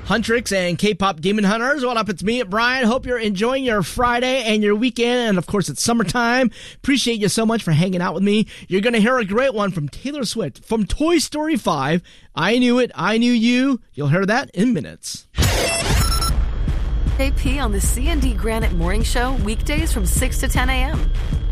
Huntrix and K-pop Demon Hunters. What up? It's me, Brian. Hope you're enjoying your Friday and your weekend. And of course, it's summertime. Appreciate you so much for hanging out with me. You're going to hear a great one from Taylor Swift from Toy Story 5. I Knew It, I Knew You. You'll hear that in minutes. JP on the C&D Granite Morning Show, weekdays from 6 to 10 a.m.